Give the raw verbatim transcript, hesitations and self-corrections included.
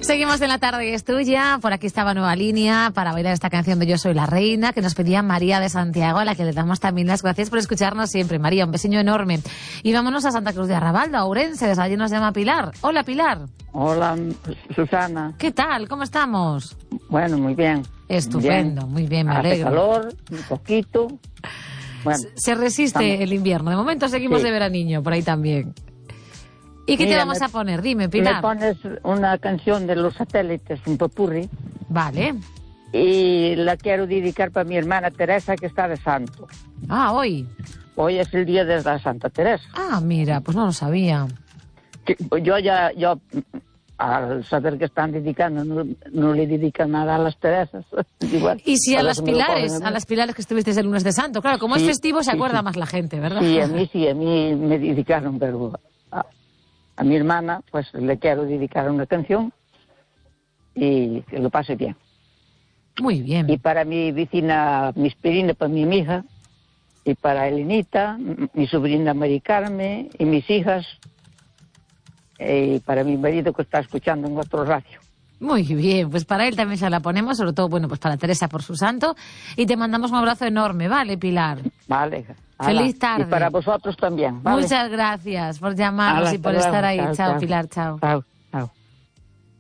Seguimos en la tarde y es tuya. Por aquí estaba Nueva Línea para bailar esta canción de Yo soy la reina que nos pedía María de Santiago, a la que le damos también las gracias por escucharnos siempre. María, un besillo enorme. Y vámonos a Santa Cruz de Arrabaldo, a Ourense. Desde allí nos llama Pilar. Hola, Pilar. Hola, Susana. ¿Qué tal? ¿Cómo estamos? Bueno, muy bien. Estupendo, bien. muy bien, me Hace alegro. calor, un poquito. Bueno, se resiste estamos... el invierno. De momento seguimos sí. de veraniño, por ahí también. ¿Y qué Mira, te vamos me, a poner? Dime, Pilar. Me pones una canción de Los Satélites, un popurrí. Vale. Y la quiero dedicar para mi hermana Teresa, que está de santo. Ah, hoy. Hoy es el día de la Santa Teresa. Ah, mira, pues no lo sabía. Que, yo ya, yo, al saber que están dedicando, no, no le dedican nada a las Teresas. Igual, y si a, a las Pilares, a, a las Pilares que estuvisteis el lunes de santo, claro, como sí, es festivo se sí, acuerda sí. más la gente, ¿verdad? Sí, a mí sí, a mí me dedicaron, pero a, a mi hermana, pues le quiero dedicar una canción y que lo pase bien. Muy bien. Y para mi vecina, mi Esperina, para mi hija, y para Elenita, mi sobrina Mari Carmen, y mis hijas, y para mi marido que está escuchando en otro radio. Muy bien, pues para él también se la ponemos, sobre todo, bueno, pues para Teresa por su santo, y te mandamos un abrazo enorme, ¿vale, Pilar? Vale. Feliz tarde. Y para vosotros también, ¿vale? Muchas gracias por llamarnos Ala, y por luego. estar ahí. Chao, chao, chao. Pilar, chao. Chao, chao.